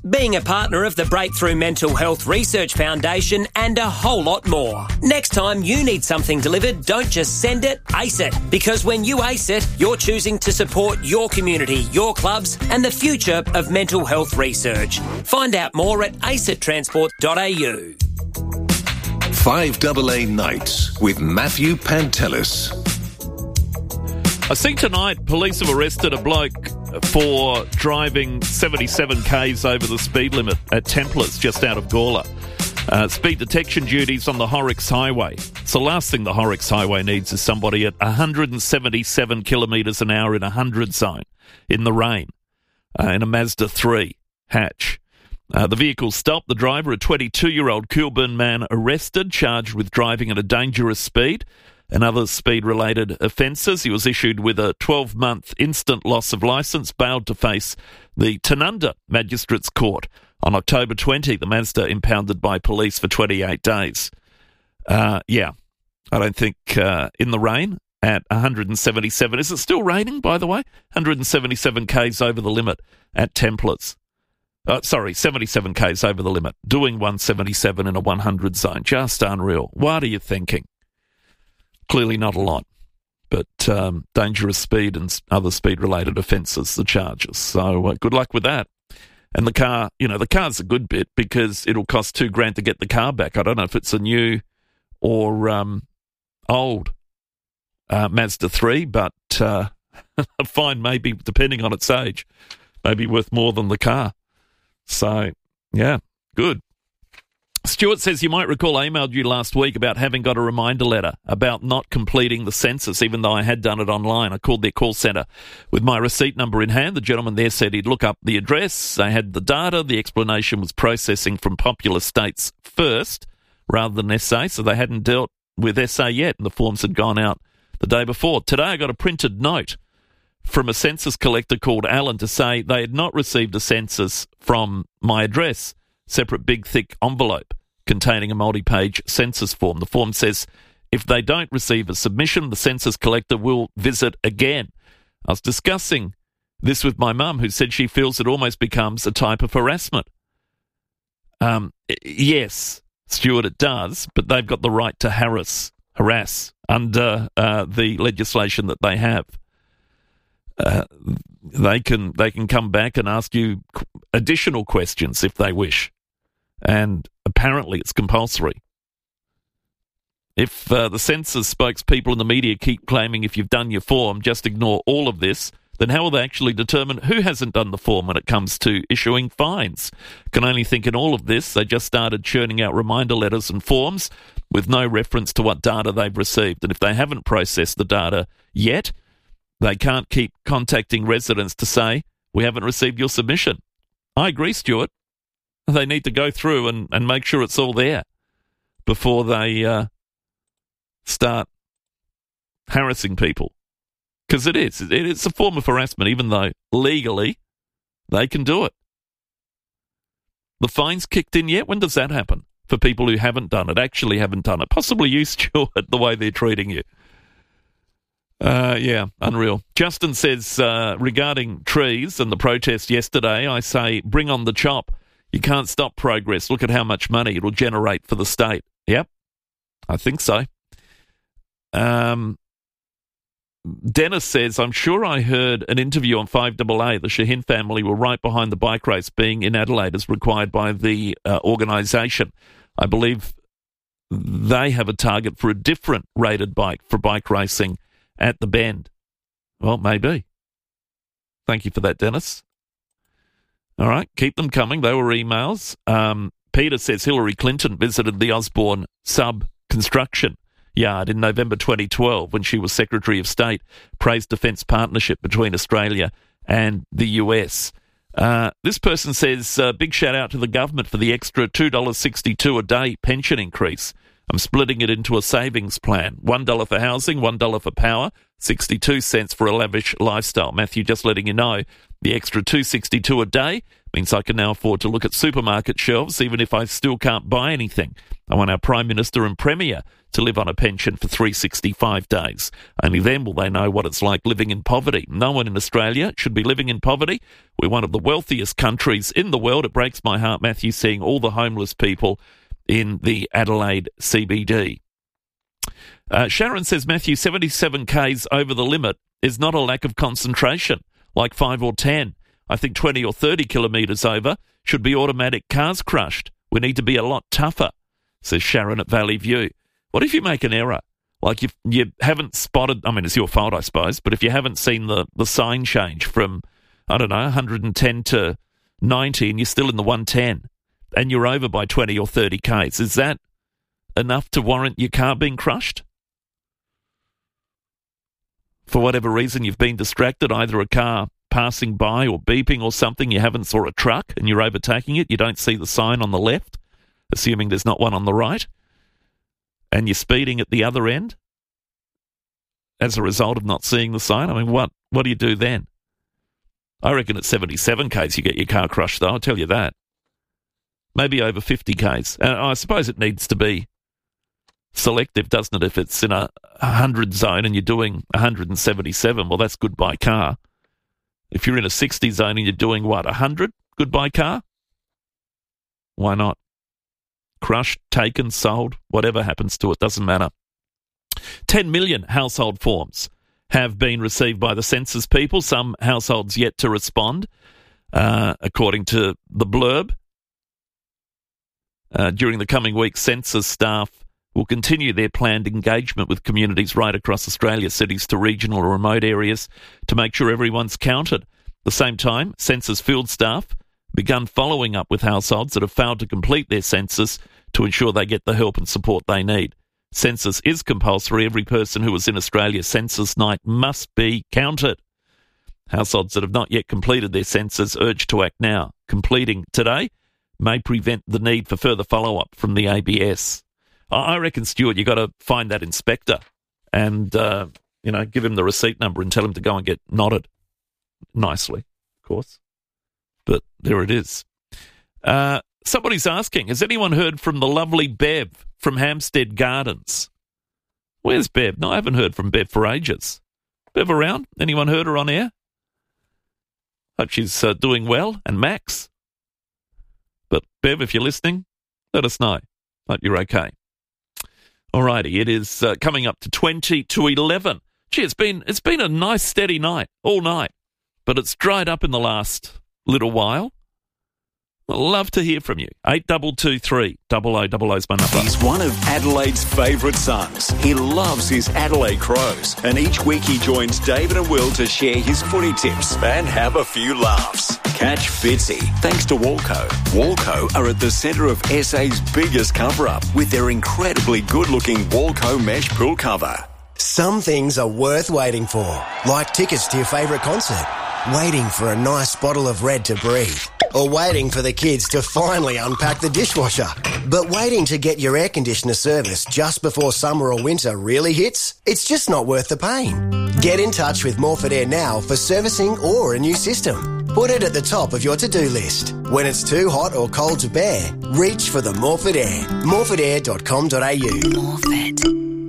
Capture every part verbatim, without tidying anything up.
being a partner of the Breakthrough Mental Health Research Foundation, and a whole lot more. Next time you need something delivered, don't just send it, ace it. Because when you ace it, you're choosing to support your community, your clubs, and the future of mental health research. Find out more at ace it transport dot a u. five A A Nights with Matthew Pantelis. I see tonight police have arrested a bloke for driving seventy-seven kays over the speed limit at Templars just out of Gawler. Uh, speed detection duties on the Horrocks Highway. So the last thing the Horrocks Highway needs is somebody at one hundred seventy-seven kilometres an hour in a one hundred zone in the rain uh, in a Mazda three hatch. Uh, the vehicle stopped. The driver, a twenty-two-year-old Kilburn man, arrested, charged with driving at a dangerous speed and other speed-related offences. He was issued with a twelve-month instant loss of licence, bailed to face the Tanunda Magistrates Court. On October twentieth, the Mazda impounded by police for twenty-eight days. Uh, yeah, I don't think uh, in the rain at one hundred seventy-seven. Is it still raining, by the way? one hundred seventy-seven kays over the limit at Templars. Uh, sorry, seventy-seven kays over the limit. Doing one seventy-seven in a one hundred zone. Just unreal. What are you thinking? Clearly not a lot, but um, dangerous speed and other speed-related offences, the charges. So uh, good luck with that. And the car, you know, the car's a good bit because it'll cost two grand to get the car back. I don't know if it's a new or um, old uh, Mazda three, but uh, a fine maybe, depending on its age, maybe worth more than the car. So, yeah, good. Stuart says, you might recall I emailed you last week about having got a reminder letter about not completing the census, even though I had done it online. I called their call centre with my receipt number in hand. The gentleman there said he'd look up the address. They had the data. The explanation was processing from popular states first rather than S A, so they hadn't dealt with S A yet, and the forms had gone out the day before. Today I got a printed note from a census collector called Alan to say they had not received a census from my address. Separate big thick envelope containing a multi-page census form. The form says if they don't receive a submission, the census collector will visit again. I was discussing this with my mum, who said she feels it almost becomes a type of harassment. Um, yes, Stuart, it does, but they've got the right to harass, harass under uh, the legislation that they have. Uh, they can they can come back and ask you additional questions if they wish. And apparently it's compulsory. If uh, the census spokespeople in the media keep claiming if you've done your form, just ignore all of this, then how will they actually determine who hasn't done the form when it comes to issuing fines? Can only think in all of this, they just started churning out reminder letters and forms with no reference to what data they've received. And if they haven't processed the data yet, they can't keep contacting residents to say, we haven't received your submission. I agree, Stuart. They need to go through and, and make sure it's all there before they uh, start harassing people. Because it is. It, it's a form of harassment, even though legally they can do it. The fine's kicked in yet? When does that happen for people who haven't done it, actually haven't done it? Possibly you, Stuart, the way they're treating you. Uh, yeah, unreal. Justin says, uh, regarding trees and the protest yesterday, I say, bring on the chop. You can't stop progress. Look at how much money it'll generate for the state. Yep, I think so. Um, Dennis says, I'm sure I heard an interview on five A A. The Shaheen family were right behind the bike race being in Adelaide as required by the uh, organisation. I believe they have a target for a different rated bike for bike racing at the Bend. Well, maybe. Thank you for that, Dennis. All right, keep them coming. They were emails. Um, Peter says Hillary Clinton visited the Osborne sub-construction yard in November twenty twelve when she was Secretary of State, praised defence partnership between Australia and the U S. Uh, this person says, uh, big shout out to the government for the extra two dollars sixty-two a day pension increase. I'm splitting it into a savings plan. one dollar for housing, one dollar for power, sixty-two cents for a lavish lifestyle. Matthew, just letting you know, the extra two dollars sixty-two a day means I can now afford to look at supermarket shelves even if I still can't buy anything. I want our Prime Minister and Premier to live on a pension for three hundred sixty-five days. Only then will they know what it's like living in poverty. No one in Australia should be living in poverty. We're one of the wealthiest countries in the world. It breaks my heart, Matthew, seeing all the homeless people in the Adelaide C B D. Uh, Sharon says, Matthew, seventy-seven kays over the limit is not a lack of concentration, like five or ten. I think twenty or thirty kilometres over should be automatic cars crushed. We need to be a lot tougher, says Sharon at Valley View. What if you make an error? Like if you haven't spotted, I mean, it's your fault, I suppose, but if you haven't seen the, the sign change from, I don't know, one hundred ten to ninety and you're still in the one ten and you're over by twenty or thirty kays, is that enough to warrant your car being crushed? For whatever reason, you've been distracted, either a car passing by or beeping or something, you haven't saw a truck and you're overtaking it, you don't see the sign on the left, assuming there's not one on the right, and you're speeding at the other end as a result of not seeing the sign. I mean, what, what do you do then? I reckon at seventy-seven kays you get your car crushed, though, I'll tell you that. Maybe over fifty kays. Uh, I suppose it needs to be selective, doesn't it? If it's in a one hundred zone and you're doing one hundred seventy-seven, well, that's goodbye car. If you're in a sixty zone and you're doing, what, one hundred? Goodbye car? Why not? Crushed, taken, sold, whatever happens to it, doesn't matter. ten million household forms have been received by the census people, some households yet to respond, uh, according to the blurb. Uh, during the coming weeks, census staff will continue their planned engagement with communities right across Australia, cities to regional or remote areas, to make sure everyone's counted. At the same time, census field staff begun following up with households that have failed to complete their census to ensure they get the help and support they need. Census is compulsory. Every person who is in Australia census night must be counted. Households that have not yet completed their census urged to act now. Completing today may prevent the need for further follow-up from the A B S. I reckon, Stuart, you've got to find that inspector and, uh, you know, give him the receipt number and tell him to go and get knotted. Nicely, of course. But there it is. Uh, somebody's asking, has anyone heard from the lovely Bev from Hampstead Gardens? Where's Bev? No, I haven't heard from Bev for ages. Bev around? Anyone heard her on air? Hope she's uh, doing well. And Max? But Bev, if you're listening, let us know. Hope you're okay. Alrighty, it is uh, coming up to twenty to eleven. Gee, it's been it's been a nice steady night, all night, but it's dried up in the last little while. I'd love to hear from you. eight two two three, double oh double oh is my number. He's one of Adelaide's favourite sons. He loves his Adelaide Crows, and each week he joins David and Will to share his footy tips and have a few laughs. Catch Fitzy, thanks to Walco. Walco are at the centre of S A's biggest cover-up with their incredibly good-looking Walco mesh pool cover. Some things are worth waiting for, like tickets to your favourite concert, waiting for a nice bottle of Red to breathe, or waiting for the kids to finally unpack the dishwasher. But waiting to get your air conditioner serviced just before summer or winter really hits? It's just not worth the pain. Get in touch with Morford Air now for servicing or a new system. Put it at the top of your to-do list. When it's too hot or cold to bear, reach for the Morford Air. morford air dot com dot a u. Morford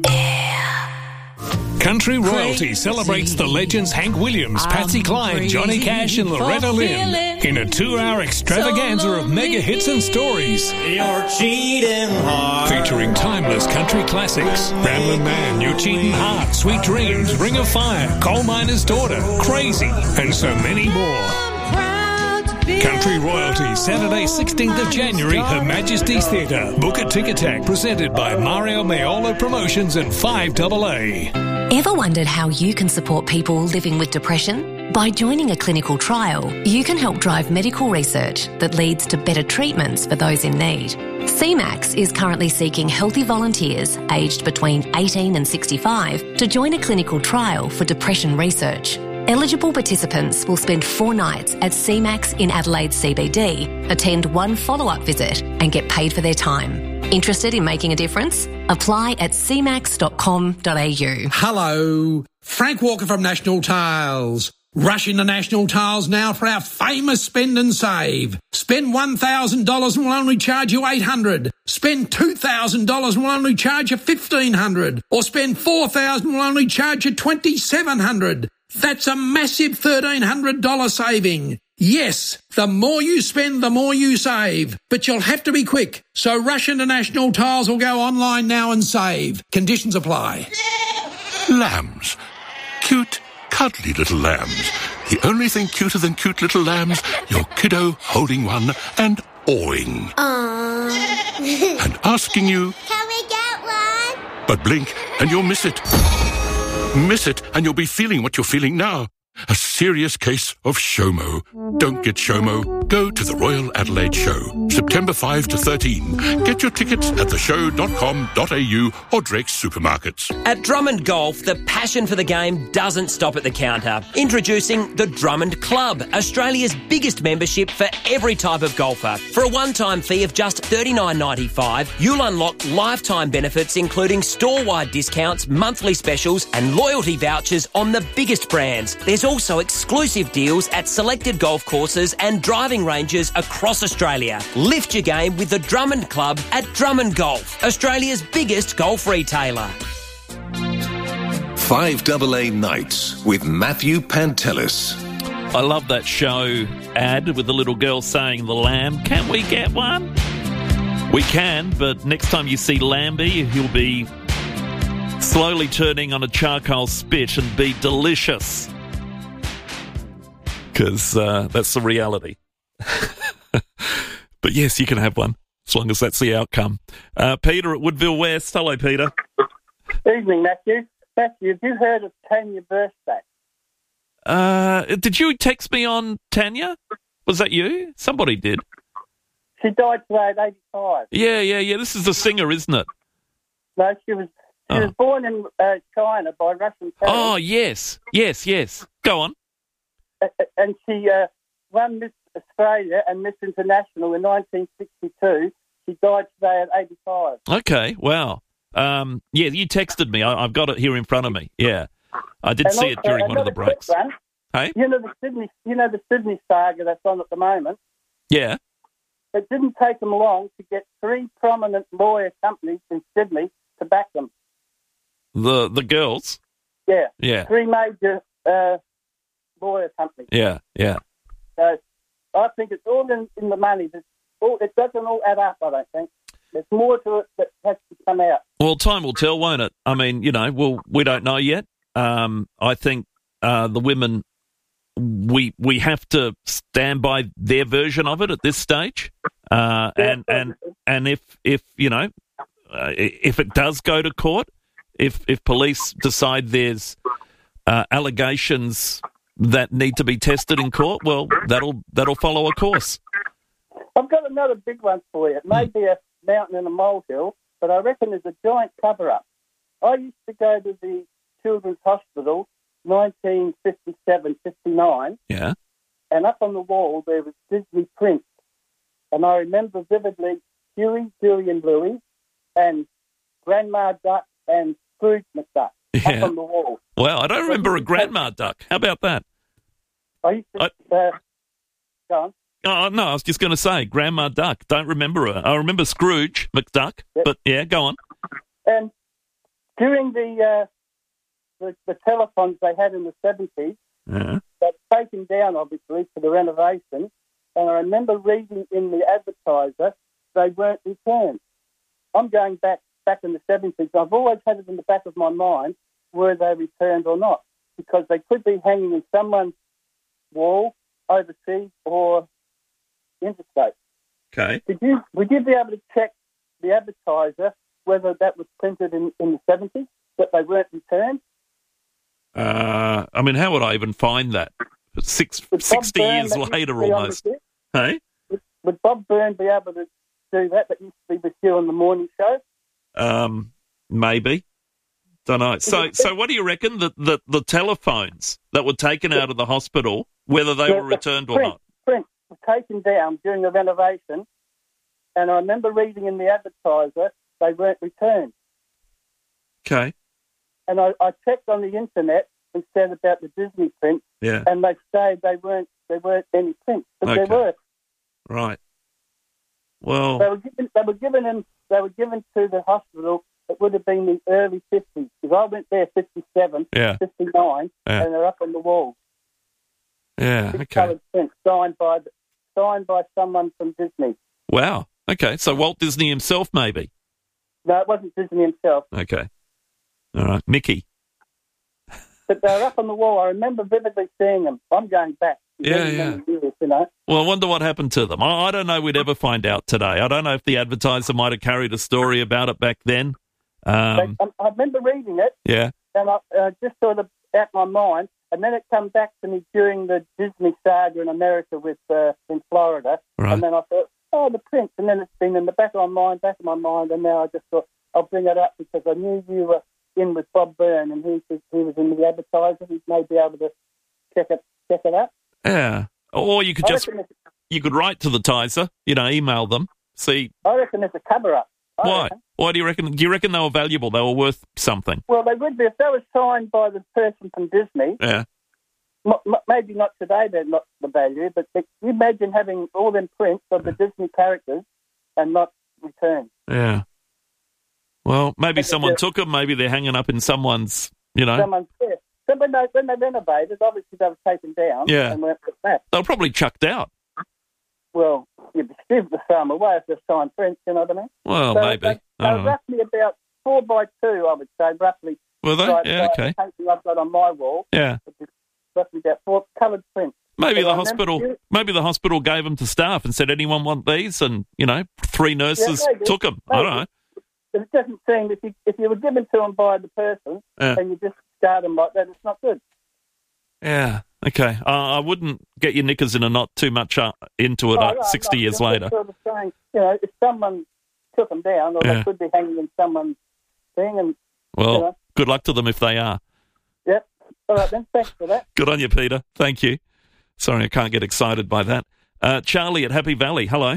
Country Royalty celebrates the legends Hank Williams, Patsy Cline, Johnny Cash and Loretta Lynn in a two-hour extravaganza of mega hits and stories. You're cheating hard. Featuring timeless country classics, Ramblin' Man, You're Cheating Hard, Sweet Dreams, Ring of Fire, Coal Miner's Daughter, Crazy, and so many more. Country Royalty, Saturday, sixteenth of January, Her Majesty's Theatre. Book a Ticket Tag, presented by Mario Maiolo Promotions and five double A. Ever wondered how you can support people living with depression? By joining a clinical trial, you can help drive medical research that leads to better treatments for those in need. C MAX is currently seeking healthy volunteers aged between eighteen and sixty-five to join a clinical trial for depression research. Eligible participants will spend four nights at C MAX in Adelaide C B D, attend one follow-up visit and get paid for their time. Interested in making a difference? Apply at c max dot com dot a u. Hello, Frank Walker from National Tiles. Rush into National Tiles now for our famous spend and save. Spend one thousand dollars and we'll only charge you eight hundred dollars. Spend two thousand dollars and we'll only charge you fifteen hundred dollars. Or spend four thousand dollars and we'll only charge you twenty-seven hundred dollars. That's a massive thirteen hundred dollars saving. Yes, the more you spend, the more you save. But you'll have to be quick. So rush into National Tiles or go online now and save. Conditions apply. Lambs. Cute, cuddly little lambs. The only thing cuter than cute little lambs, your kiddo holding one and awing. Aww. And asking you, can we get one? But blink and you'll miss it. Miss it and you'll be feeling what you're feeling now. A serious case of SHOMO. Don't get SHOMO. Go to the Royal Adelaide Show, September fifth to thirteen. Get your tickets at the show dot com dot a u or Drake's Supermarkets. At Drummond Golf, the passion for the game doesn't stop at the counter. Introducing the Drummond Club, Australia's biggest membership for every type of golfer. For a one-time fee of just thirty-nine ninety-five, you'll unlock lifetime benefits including store-wide discounts, monthly specials and loyalty vouchers on the biggest brands. There's also exclusive deals at selected golf courses and driving ranges across Australia. Lift your game with the Drummond Club at Drummond Golf, Australia's biggest golf retailer. five A A Nights with Matthew Pantelis. I love that show ad with the little girl saying the lamb. Can we get one? We can, but next time you see Lambie, he'll be slowly turning on a charcoal spit and be delicious. Because uh, that's the reality. But yes, you can have one, as long as that's the outcome. Uh, Peter at Woodville West. Hello, Peter. Evening, Matthew. Matthew, have you heard of Tanya Burstack? Uh, did you text me on Tanya? Was that you? Somebody did. She died today at eighty-five. Yeah, yeah, yeah. This is the singer, isn't it? No, she was she oh. was born in uh, China by Russian parents. Oh, yes. Yes, yes. Go on. And she uh, won Miss Australia and Miss International in nineteen sixty-two. She died today at eighty-five. Okay, wow. Um, yeah, you texted me. I, I've got it here in front of me. Yeah, I did and see also, it during one of the breaks. One, hey, you know the Sydney, you know the Sydney saga that's on at the moment. Yeah. It didn't take them long to get three prominent lawyer companies in Sydney to back them. The the girls. Yeah. Yeah. Three major uh, lawyer companies. Yeah. Yeah. So I think it's all in, in the money. It's all, it doesn't all add up, I don't think. There's more to it that has to come out. Well, time will tell, won't it? I mean, you know, well, we don't know yet. Um, I think uh, the women, we we have to stand by their version of it at this stage. Uh, Yeah, and and and if if you know, uh, if it does go to court, if if police decide there's uh, allegations that need to be tested in court, well, that'll that'll follow a course. I've got another big one for you. It may be a mountain and a molehill, but I reckon there's a giant cover-up. I used to go to the Children's Hospital, nineteen fifty-seven fifty-nine, Yeah. and up on the wall there was Disney prints. And I remember vividly Huey, Dewey and Louie, and Grandma Duck and Scrooge McDuck Yeah. up on the wall. Well, I don't remember a grandma duck. How about that? I used to... Uh, go on. Oh, no, I was just going to say, Grandma Duck. Don't remember her. I remember Scrooge McDuck, Yep. but yeah, go on. And during the, uh, the the telephones they had in the seventies, Yeah. they were taken down, obviously, for the renovation. And I remember reading in the advertiser they weren't returned. I'm going back back in the seventies. I've always had it in the back of my mind, were they returned or not? Because they could be hanging in someone's wall overseas or interstate. Okay. Did you, would you be able to check the advertiser whether that was printed in, in the seventies, that they weren't returned? Uh, I mean, how would I even find that? Six, sixty Byrne, years that used to later, be on almost. with you? Hey? Would, would Bob Byrne be able to do that? That used to be with you on the morning show? Um, maybe. Don't know. So, so what do you reckon? The, the, the telephones that were taken out of the hospital, whether they Yeah, were returned the or print, not? Print were taken down during the renovation, and I remember reading in the advertiser they weren't returned. Okay. And I, I checked on the internet and said about the Disney prints, Yeah. and they say they weren't there weren't any prints, but Okay. there were. Right. Well, They were given. They were given in. They were given to the hospital. It would have been the early fifties because I went there fifty-seven, Yeah. fifty-nine, Yeah. and they're up on the wall. yeah, Big okay. coloured print signed by the, signed by someone from Disney. Wow. Okay, so Walt Disney himself, maybe. No, it wasn't Disney himself, Okay. All right. Mickey. but they were up on the wall. I remember vividly seeing them. I'm going back. Yeah, many, yeah. many years, you know. Well, I wonder what happened to them. I, I don't know we'd ever find out today. I don't know if the advertiser might have carried a story about it back then. Um, They- I, I remember reading it, yeah. and I uh, just sort of out my mind, and then it came back to me during the Disney saga in America with uh, in Florida, Right. and then I thought, oh, the Prince, and then it's been in the back of my mind, back of my mind, and now I just thought I'll bring it up because I knew you were in with Bob Byrne, and he was- he was in the advertiser. He may be able to check it check it up. Yeah. Or you could I just, reckon, it's, you could write to the Tizer, you know, email them, see. I reckon it's a cover up. Why? Why do you reckon? Do you reckon they were valuable? They were worth something? Well, they would be if they were signed by the person from Disney. Yeah. M- m- maybe not today, they're not the value, but can you imagine having all them prints of the Disney characters and not returned? Yeah. Well, maybe But someone they're- took them. Maybe they're hanging up in someone's, you know. Someone's there. So when they, when they renovated, obviously they were taken down Yeah. and weren't put back. They were probably chucked out. Well, you'd be stupid to throw them away if they're signed prints, you know what I mean? Well, so maybe. They, I they don't were know. roughly about four by two, I would say, roughly. Were they? Like, Yeah, like okay. the painting I've got on my wall. Yeah. Roughly about four coloured prints. Maybe So the I remember hospital. you- Maybe the hospital gave them to staff and said, "Anyone want these?" And you know, three nurses maybe. took them. I don't know. It doesn't seem if you if you were given to them by the person Yeah. and you just start them like that, it's not good. Yeah. Okay. Uh, I wouldn't get your knickers in a knot too much uh, into it Oh, uh, no, sixty no, years just later. Sort of saying, you know, if someone took them down, or Yeah. they could be hanging in someone's thing, and Well, you know. good luck to them if they are. Yep. All right then. Thanks for that. Good on you, Peter. Thank you. Sorry, I can't get excited by that. Uh, Charlie at Happy Valley. Hello.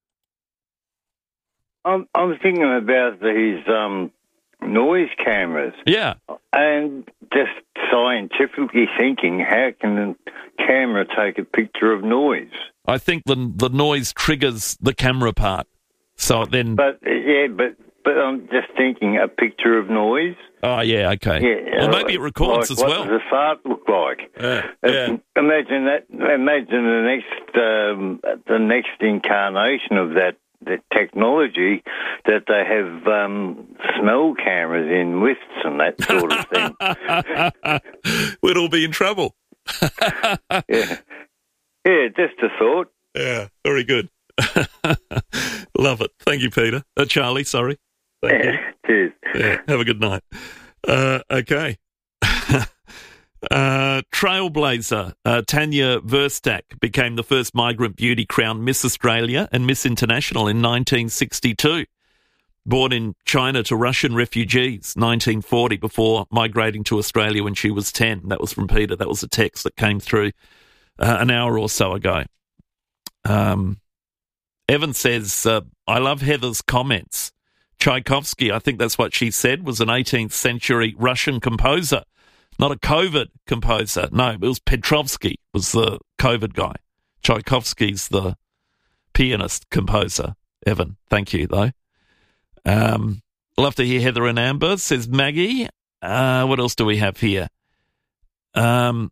I'm, I'm thinking about these um, noise cameras. Yeah. And just scientifically thinking, how can a camera take a picture of noise? I think the the noise triggers the camera part. So then. But, yeah, but but I'm just thinking a picture of noise. Oh, yeah, okay. Yeah, Well, maybe it records like as what well. does a fart look like? Yeah, Uh, yeah. Imagine that. Imagine the next um, the next incarnation of that, that technology that they have um, smell cameras in lifts and that sort of thing. We'd all be in trouble. yeah, yeah. Just a thought. Yeah, very good. Love it. Thank you, Peter. Uh, Charlie, sorry. Thank you. Cheers. Yeah, have a good night. Uh, okay. uh, Trailblazer uh, Tanya Verstak became the first migrant beauty crowned Miss Australia and Miss International in nineteen sixty-two. Born in China to Russian refugees, nineteen forty, before migrating to Australia when she was ten. That was from Peter. That was a text that came through uh, an hour or so ago. Um, Evan says, uh, I love Heather's comments. Tchaikovsky, I think that's what she said, was an eighteenth century Russian composer, not a COVID composer. No, it was Petrovsky was the COVID guy. Tchaikovsky's the pianist composer. Evan, thank you, though. Um, love to hear Heather and Amber, says Maggie. Uh, what else do we have here? Um,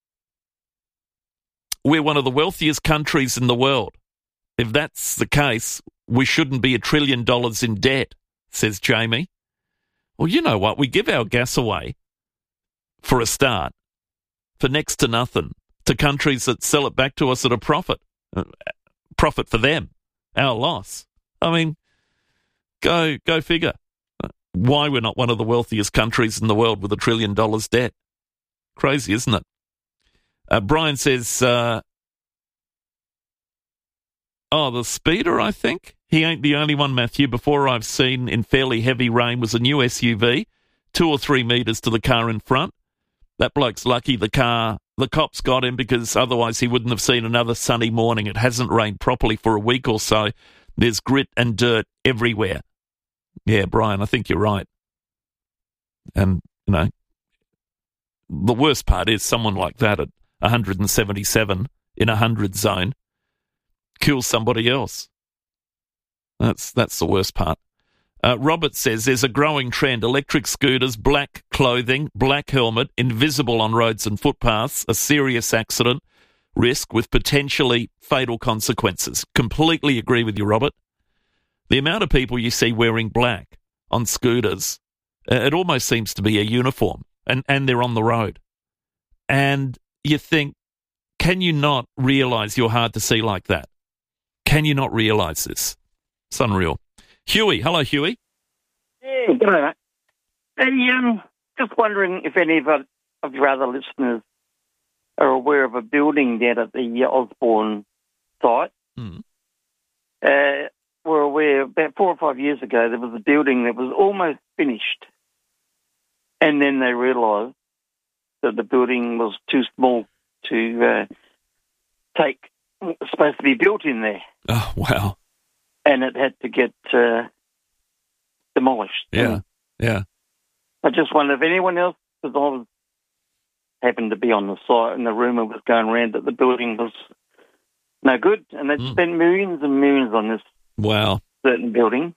we're one of the wealthiest countries in the world. If that's the case, we shouldn't be a trillion dollars in debt, says Jamie. Well, you know what? We give our gas away, for a start, for next to nothing, to countries that sell it back to us at a profit. Uh, profit for them, our loss. I mean, go go figure. Why we're not one of the wealthiest countries in the world with a trillion dollars debt. Crazy, isn't it? Uh, Brian says, uh, oh, the speeder, I think. He ain't the only one, Matthew. Before I've seen in fairly heavy rain was a new S U V, two or three metres to the car in front. That bloke's lucky the car, the cops got him because otherwise he wouldn't have seen another sunny morning. It hasn't rained properly for a week or so. There's grit and dirt everywhere. Yeah, Brian, I think you're right. And, you know, the worst part is someone like that at one hundred seventy-seven in a hundred zone kills somebody else. That's that's the worst part. Uh, Robert says there's a growing trend. Electric scooters, black clothing, black helmet, invisible on roads and footpaths, a serious accident risk with potentially fatal consequences. Completely agree with you, Robert. The amount of people you see wearing black on scooters, uh, it almost seems to be a uniform, and, and they're on the road. And you think, can you not realise you're hard to see like that? Can you not realise this? It's unreal. Huey, hello, Huey. Yeah, good day, mate. Hey, um, just wondering if any of, our, of your other listeners are aware of a building down at the Osborne site. Mm. Uh, we're aware about four or five years ago there was a building that was almost finished, and then they realised that the building was too small to uh, take what was supposed to be built in there. Oh, wow. And it had to get uh, demolished. Yeah, and yeah. I just wonder if anyone else, because I was, happened to be on the site and the rumour was going around that the building was no good, and they'd mm. spent millions and millions on this wow. certain building.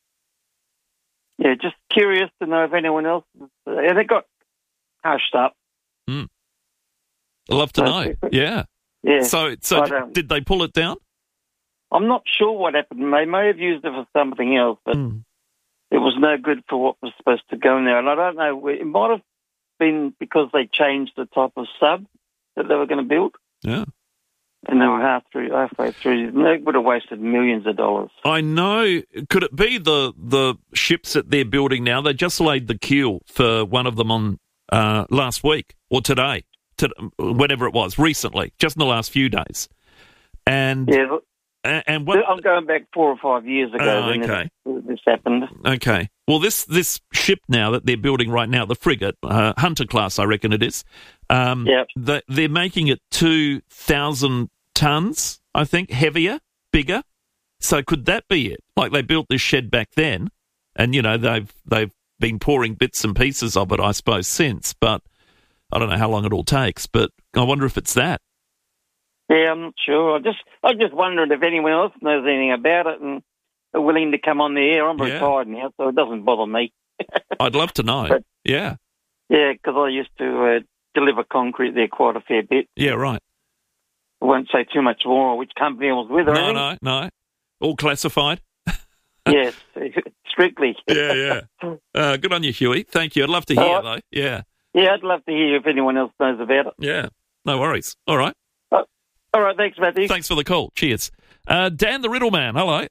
Yeah, just curious to know if anyone else, and it got hushed up. Mm. I'd love to know, yeah. Yeah. So, so but, did, um, did they pull it down? I'm not sure what happened. They may have used it for something else, but mm. it was no good for what was supposed to go in there. And I don't know, it might have been because they changed the type of sub that they were going to build. Yeah. And they were half through, halfway through. They would have wasted millions of dollars. I know. Could it be the, the ships that they're building now? They just laid the keel for one of them on uh, last week or today, to, whatever it was, recently, just in the last few days. And yeah, look, and, and what, I'm going back four or five years ago oh, when okay. this, this happened. Okay. Well, this, this ship now that they're building right now, the frigate, uh, Hunter class, I reckon it is. Um, yep. the, they're making it two thousand tons, I think, heavier, bigger. So could that be it? Like they built this shed back then, and you know they've they've been pouring bits and pieces of it, I suppose, since. But I don't know how long it all takes. But I wonder if it's that. Yeah, I'm not sure. I just I just wondered if anyone else knows anything about it and are willing to come on the air. I'm Yeah. retired now, so it doesn't bother me. I'd love to know. But- yeah. Yeah, because I used to uh, deliver concrete there quite a fair bit. Yeah. Right. I won't say too much more or which company I was with or No. anything. No. No. All classified. Yes, strictly. Yeah. Yeah. Uh, good on you, Huey. Thank you. I'd love to hear All though. right. Yeah. Yeah, I'd love to hear if anyone else knows about it. Yeah. No worries. All right. All right, thanks, Matthew. Thanks for the call. Cheers. Uh, Dan the Riddle Man. Hello.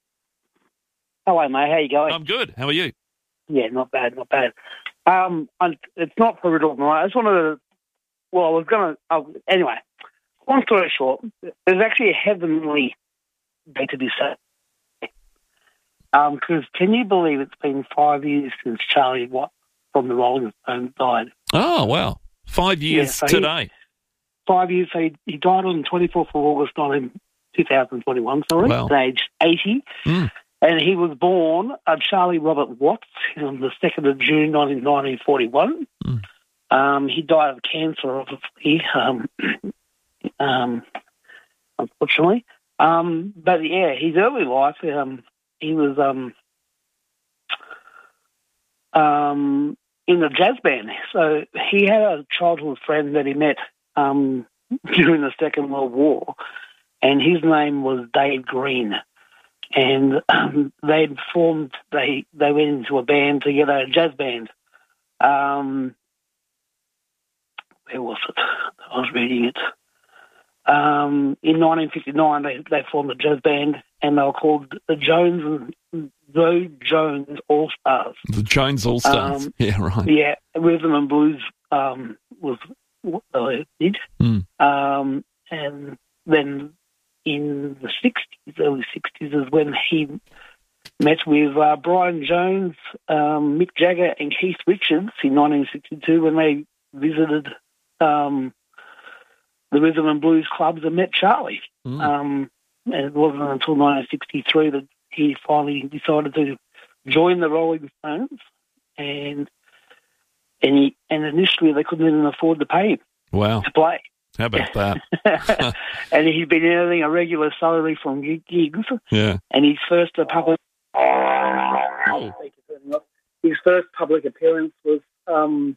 Hello, mate. How you going? I'm good. How are you? Yeah, not bad, not bad. Um, I, it's not for riddle, mate. I just wanted to. Well, I was gonna. Uh, anyway, long story short, there's actually a heavenly day to be set. Um, because can you believe it's been five years since Charlie Watt from the Rolling Stones died? Oh wow, five years Yeah, so he- today. Five years. So he, he died on the twenty-fourth of August, two thousand twenty-one. Sorry, Wow. at age eighty. Mm. And he was born, uh, Charlie Robert Watts, on the second of June, nineteen forty-one. Mm. Um, he died of cancer, obviously, um, um, unfortunately. Um, but, yeah, his early life, um, he was um, um, in a jazz band. So he had a childhood friend that he met um, during the Second World War, and his name was Dave Green. And um, they'd formed, they, they went into a band together, a jazz band. Um, where was it? I was reading it. Um, in nineteen fifty-nine, they, they formed a jazz band, and they were called the Jones, the Jones All Stars. The Jones All Stars. Um, yeah, right. Yeah, rhythm and blues um, was what they did. Mm. Um, and then in the sixties, early sixties, is when he met with uh, Brian Jones, um, Mick Jagger, and Keith Richards in nineteen sixty-two when they visited um, the rhythm and blues clubs and met Charlie. Mm. Um, and it wasn't until nineteen sixty-three that he finally decided to join the Rolling Stones, and and, he, and initially they couldn't even afford to pay him wow. to play. How about that? And he'd been earning a regular salary from gigs. Yeah. And his first uh, public oh. his first public appearance was um,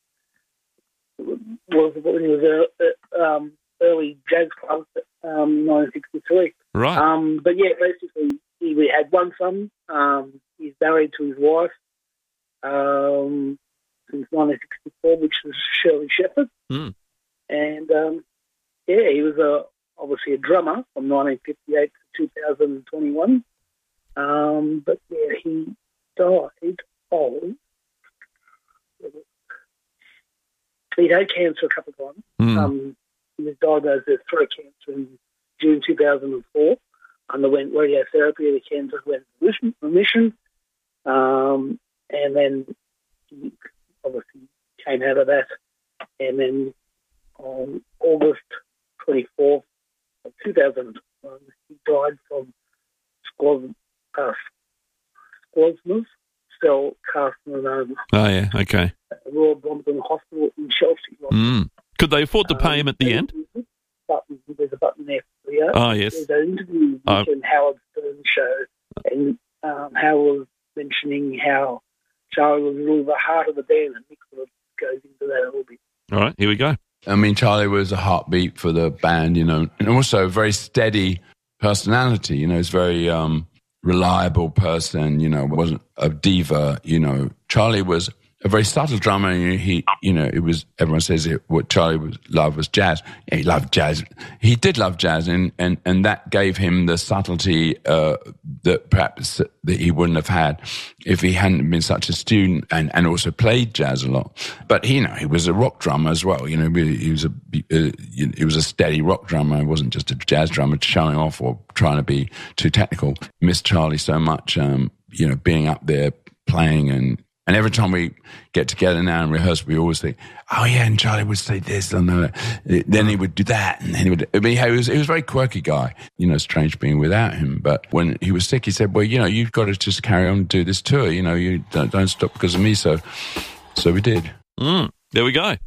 was when he was uh, um, early jazz club, um, nineteen sixty-three. Right. Um, but yeah, basically he we had one son. Um, he's married to his wife um, since nineteen sixty-four, which was Shirley Shepherd. Mm. And um, yeah, he was a, obviously a drummer from nineteen fifty-eight to two thousand twenty-one. Um, but yeah, he died of. He'd had cancer a couple of times. Mm. Um, he was diagnosed with throat cancer in June two thousand four. Underwent radiotherapy. The cancer went into remission. Um, and then he obviously came out of that. And then on August twenty-fourth of two thousand one, he died from squam- uh, squamous cell carcinoma. Oh, yeah, okay. At the Royal Brompton Hospital in Chelsea. Mm. Could they afford to pay um, him at the end? Button, there's a button there for you. Oh, yes. There's an interview Oh. on Howard Stern's show, and um, Howard was mentioning how Charlie was really the heart of the band, and Mick sort of goes into that a little bit. All right, here we go. I mean, Charlie was a heartbeat for the band, you know, and also a very steady personality. You know, he's a very um, reliable person, you know, wasn't a diva, you know. Charlie was a very subtle drummer, and he, you know, it was, everyone says it, what Charlie was, loved was jazz. Yeah, he loved jazz. He did love jazz, and, and, and that gave him the subtlety uh, that perhaps that he wouldn't have had if he hadn't been such a student and, and also played jazz a lot. But, you know, he was a rock drummer as well. You know, he was a, uh, he was a steady rock drummer. He wasn't just a jazz drummer showing off or trying to be too technical. Miss Charlie so much, um, you know, being up there playing and, And every time we get together now and rehearse, we always think, oh, yeah, and Charlie would say this, and uh, then he would do that, and then he would... I mean, he was, he was a very quirky guy. You know, strange being without him. But when he was sick, he said, well, you know, you've got to just carry on and do this tour. You know, you don't, don't stop because of me. So so we did. Mm, there we go.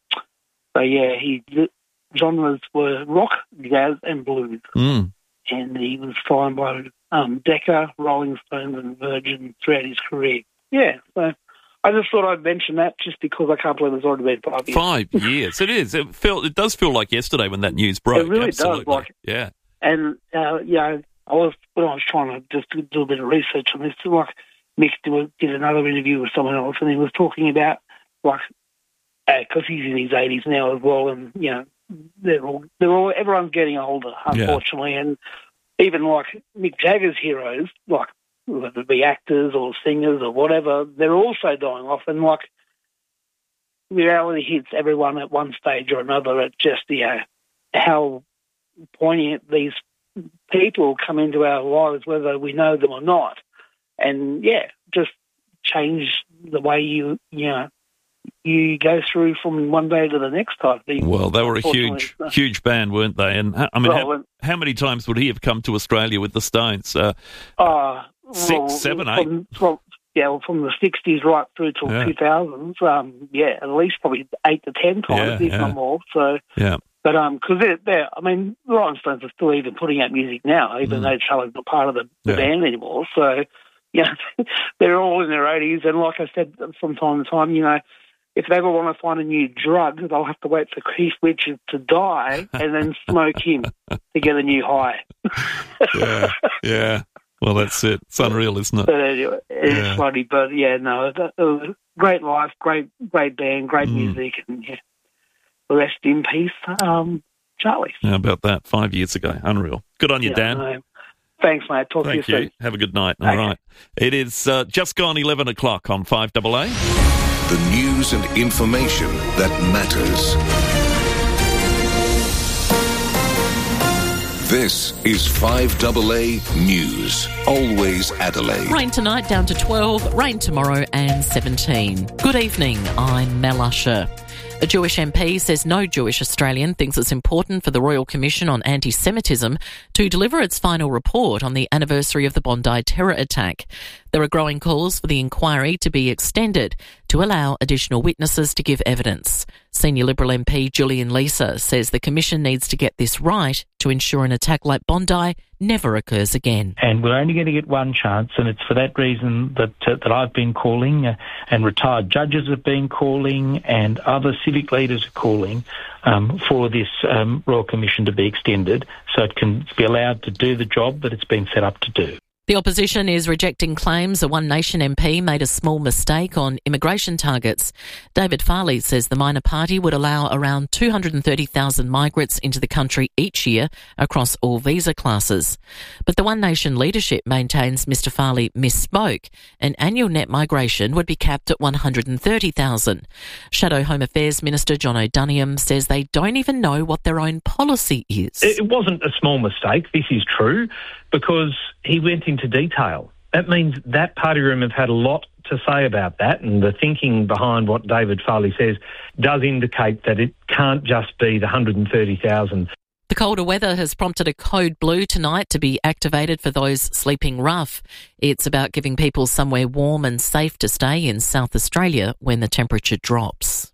So, yeah, he the genres were rock, jazz, and blues. Mm. And he was signed by um, Decca, Rolling Stones, and Virgin throughout his career. Yeah, so I just thought I'd mention that just because I can't believe it's already been five years. Five years, it is. It felt. It does feel like yesterday when that news broke. It really Absolutely. does. Like, yeah. And uh, yeah, I was when I was trying to just do a bit of research on this. Like Mick did another interview with someone else, and he was talking about like because uh, he's in his eighties now as well, and you know they're all they're all everyone's getting older, unfortunately, yeah. And even like Mick Jagger's heroes, like. Whether it be actors or singers or whatever, they're also dying off. And, like, reality hits everyone at one stage or another at just, you know, how poignant these people come into our lives, whether we know them or not. And, yeah, just change the way you, you know, you go through from one day to the next type thing. Well, they were a huge, so. huge band, weren't they? And, I mean, well, how, how many times would he have come to Australia with the Stones? Uh, uh, Six, well, seven, from, eight. From, yeah, well, from the sixties right through till yeah. two thousands. Um, yeah, at least probably eight to ten times, yeah, if yeah. not more. So, yeah. But um, because they're, they're, I mean, the Rolling Stones are still even putting out music now, even mm. though Charlie's not part of the, the yeah. band anymore. So, you know, they're all in their eighties, and like I said, from time to time, you know, if they ever want to find a new drug, they'll have to wait for Keith Richards to die and then smoke him to get a new high. yeah, yeah. Well, that's it. It's unreal, isn't it? But anyway, it's yeah. funny, but yeah, no, it was great life, great, great band, great mm. music, and yeah, rest in peace, um, Charlie. How about that? Five years ago, unreal. Good on you, yeah, Dan. No. Thanks, mate. Talk Thank to you, you soon. Have a good night. All okay. right. It is uh, just gone eleven o'clock on five A A. The news and information that matters. This is five A A News. Always Adelaide. Rain tonight down to twelve, rain tomorrow and seventeen. Good evening, I'm Mel Usher. A Jewish M P says no Jewish Australian thinks it's important for the Royal Commission on Anti-Semitism to deliver its final report on the anniversary of the Bondi terror attack. There are growing calls for the inquiry to be extended to allow additional witnesses to give evidence. Senior Liberal M P Julian Leeser says the Commission needs to get this right to ensure an attack like Bondi never occurs again. And we're only going to get one chance, and it's for that reason that uh, that I've been calling, uh, and retired judges have been calling, and other civic leaders are calling um, for this um, Royal Commission to be extended so it can be allowed to do the job that it's been set up to do. The opposition is rejecting claims a One Nation M P made a small mistake on immigration targets. David Farley says the minor party would allow around two hundred thirty thousand migrants into the country each year across all visa classes. But the One Nation leadership maintains Mr Farley misspoke and annual net migration would be capped at one hundred thirty thousand. Shadow Home Affairs Minister John O'Duniam says they don't even know what their own policy is. It wasn't a small mistake, this is true, because he went into detail. That means that party room have had a lot to say about that, and the thinking behind what David Farley says does indicate that it can't just be the one hundred thirty thousand. The colder weather has prompted a code blue tonight to be activated for those sleeping rough. It's about giving people somewhere warm and safe to stay in South Australia when the temperature drops.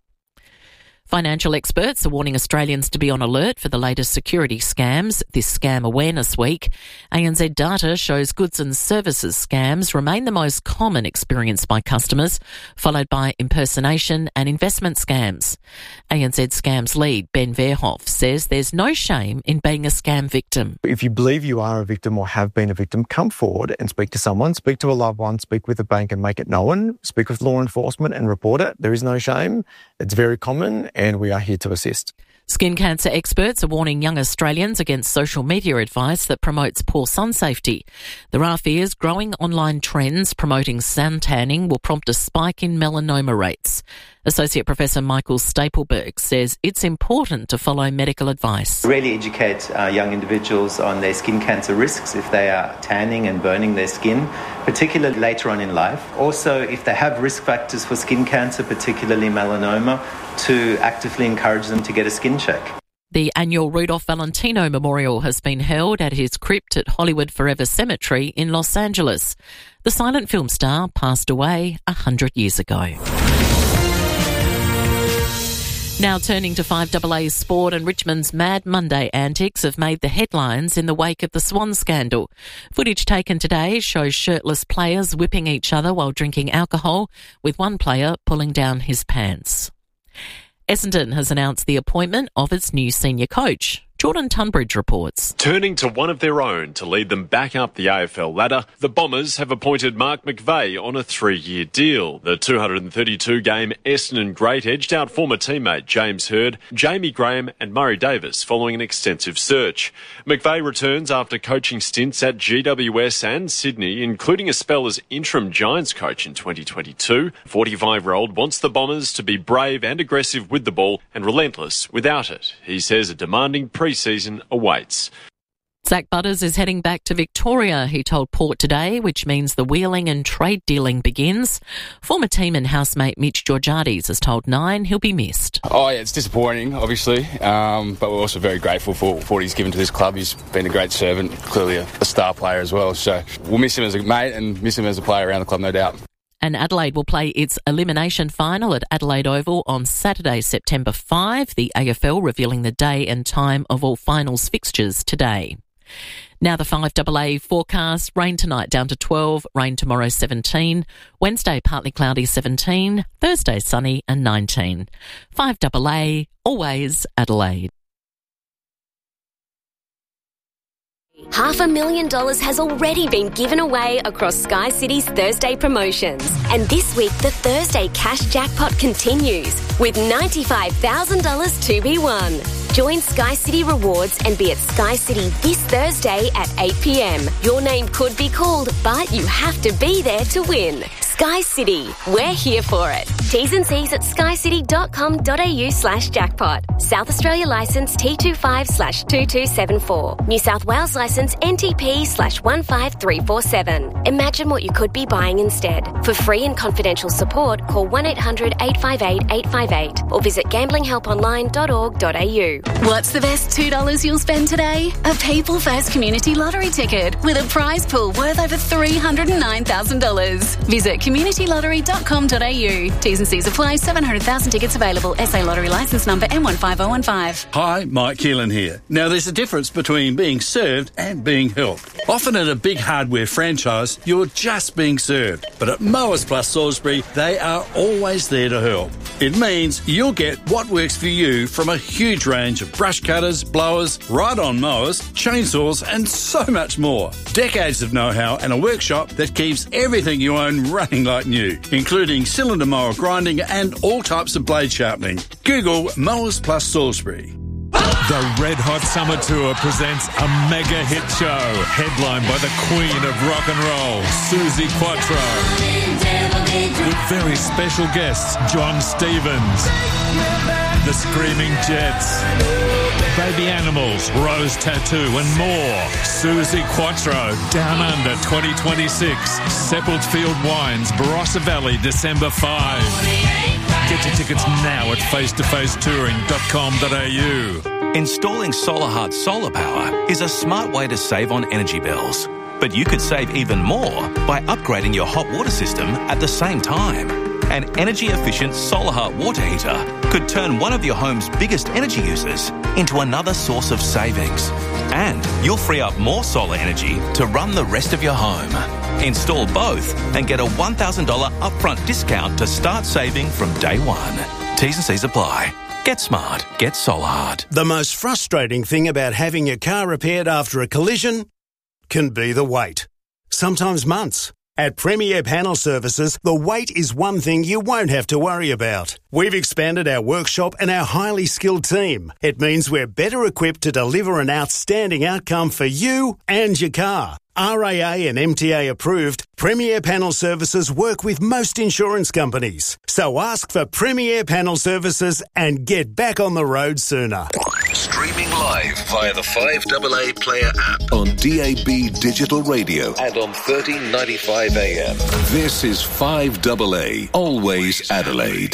Financial experts are warning Australians to be on alert for the latest security scams this Scam Awareness Week. A N Z data shows goods and services scams remain the most common experienced by customers, followed by impersonation and investment scams. A N Z Scams lead Ben Verhoff says there's no shame in being a scam victim. If you believe you are a victim or have been a victim, come forward and speak to someone, speak to a loved one, speak with a bank and make it known, speak with law enforcement and report it. There is no shame. It's very common, and we are here to assist. Skin cancer experts are warning young Australians against social media advice that promotes poor sun safety. There are fears growing online trends promoting sun tanning will prompt a spike in melanoma rates. Associate Professor Michael Stapleberg says it's important to follow medical advice. Really educate uh, young individuals on their skin cancer risks if they are tanning and burning their skin, particularly later on in life. Also, if they have risk factors for skin cancer, particularly melanoma, to actively encourage them to get a skin check. The annual Rudolph Valentino Memorial has been held at his crypt at Hollywood Forever Cemetery in Los Angeles. The silent film star passed away a hundred years ago. Now turning to five A A sport, and Richmond's Mad Monday antics have made the headlines in the wake of the Swan scandal. Footage taken today shows shirtless players whipping each other while drinking alcohol, with one player pulling down his pants. Essendon has announced the appointment of its new senior coach. Jordan Tunbridge reports. Turning to one of their own to lead them back up the A F L ladder, the Bombers have appointed Mark McVeigh on a three-year deal. The two hundred thirty-two game Essendon great edged out former teammate James Hird, Jamie Graham and Murray Davis following an extensive search. McVeigh returns after coaching stints at G W S and Sydney, including a spell as interim Giants coach in twenty twenty-two. forty-five-year-old wants the Bombers to be brave and aggressive with the ball and relentless without it. He says a demanding pre season awaits. Zach Butters is heading back to Victoria, he told Port today, which means the wheeling and trade dealing begins. Former team and housemate Mitch Georgiades has told Nine he'll be missed. Oh, yeah, it's disappointing, obviously, um, but we're also very grateful for, for what he's given to this club. He's been a great servant, clearly a, a star player as well, so we'll miss him as a mate and miss him as a player around the club, no doubt. And Adelaide will play its elimination final at Adelaide Oval on Saturday, September fifth. The A F L revealing the day and time of all finals fixtures today. Now the five A A forecast. Rain tonight down to twelve, rain tomorrow seventeen, Wednesday partly cloudy seventeen, Thursday sunny and nineteen. five A A, always Adelaide. Half a million dollars has already been given away across Sky City's Thursday promotions. And this week, the Thursday cash jackpot continues with ninety-five thousand dollars to be won. Join Sky City Rewards and be at Sky City this Thursday at eight p m. Your name could be called, but you have to be there to win. Sky City. We're here for it. T's and C's at skycity.com.au slash jackpot. South Australia licence T twenty-five slash two two seven four. New South Wales licence N T P slash one five three four seven. Imagine what you could be buying instead. For free and confidential support, call one eight hundred eight five eight eight five eight or visit gambling help online dot org dot a u. What's the best two dollars you'll spend today? A People First Community Lottery ticket with a prize pool worth over three hundred nine thousand dollars. Visit community lottery dot com dot a u. T's and C's apply. seven hundred thousand tickets available. S A Lottery licence number M one five zero one five. Hi, Mike Keelan here. Now, there's a difference between being served and being helped. Often at a big hardware franchise, you're just being served. But at Mowers Plus Salisbury, they are always there to help. It means you'll get what works for you from a huge range of brush cutters, blowers, ride-on mowers, chainsaws and so much more. Decades of know-how and a workshop that keeps everything you own running like new, including cylinder mower grinding and all types of blade sharpening. Google Mowers Plus Salisbury. The Red Hot Summer Tour presents a mega hit show headlined by the queen of rock and roll, Suzi Quatro, with very special guests John Stevens, the Screaming Jets, Baby Animals, Rose Tattoo and more. Suzi Quatro, Down Under twenty twenty-six, Sepulchre Field Wines, Barossa Valley, December fifth. Get your tickets now at face to face touring dot com dot a u. Installing SolarHeart solar power is a smart way to save on energy bills. But you could save even more by upgrading your hot water system at the same time. An energy-efficient SolarHeart water heater could turn one of your home's biggest energy users into another source of savings. And you'll free up more solar energy to run the rest of your home. Install both and get a one thousand dollars upfront discount to start saving from day one. T's and C's apply. Get smart. Get SolarHeart. The most frustrating thing about having your car repaired after a collision can be the wait. Sometimes months. At Premier Panel Services, the wait is one thing you won't have to worry about. We've expanded our workshop and our highly skilled team. It means we're better equipped to deliver an outstanding outcome for you and your car. R A A and M T A approved, Premier Panel Services work with most insurance companies. So ask for Premier Panel Services and get back on the road sooner. Streaming live via the five A A Player app on D A B Digital Radio and on thirteen ninety-five A M. This is five A A, always Adelaide.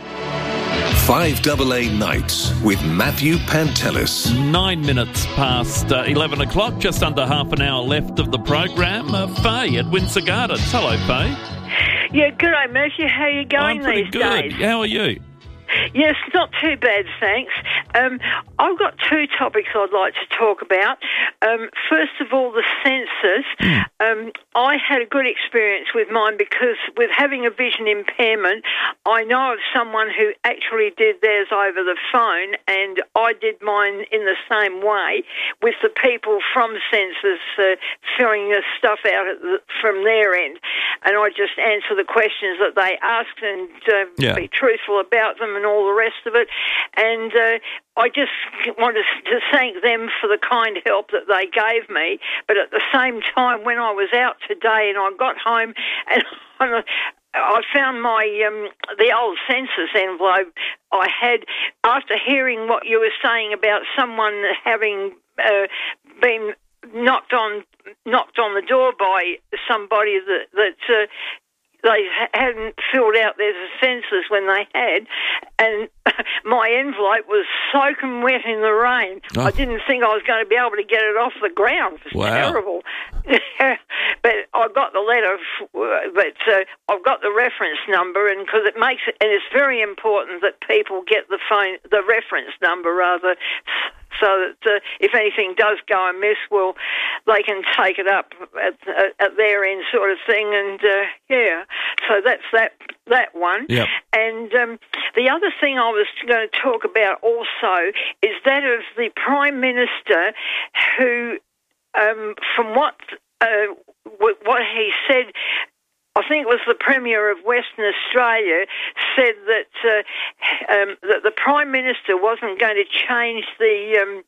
five A A Nights with Matthew Pantelis. Nine minutes past uh, eleven o'clock, just under half an hour left of the program. Uh, Faye at Windsor Gardens. Hello, Faye. Yeah, good day, Matthew. How are you going I'm pretty these good. days? How are you? Yes, not too bad, thanks. Um, I've got two topics I'd like to talk about. Um, first of all, the census. Um, I had a good experience with mine because with having a vision impairment, I know of someone who actually did theirs over the phone, and I did mine in the same way with the people from census uh, filling the stuff out at the, from their end. And I just answer the questions that they asked and uh, yeah. be truthful about them and all the rest of it. And uh, I just wanted to thank them for the kind help that they gave me. But at the same time, when I was out today and I got home and I found my um, the old census envelope I had, after hearing what you were saying about someone having uh, been knocked on knocked on the door by somebody that that uh, they hadn't filled out their census when they had, and my envelope was soaking wet in the rain. Oh. I didn't think I was going to be able to get it off the ground. It was wow. terrible. But I got the letter, but uh, I've got the reference number, and because it makes it, and it's very important that people get the phone, the reference number rather, so that uh, if anything does go amiss, well, they can take it up at, at, at their end, sort of thing. And uh, yeah, so that's that that one. Yep. And um, the other thing I was going to talk about also is that of the Prime Minister, who, um, from what uh, what he said, I think it was the Premier of Western Australia, said that uh, um, that the Prime Minister wasn't going to change the um,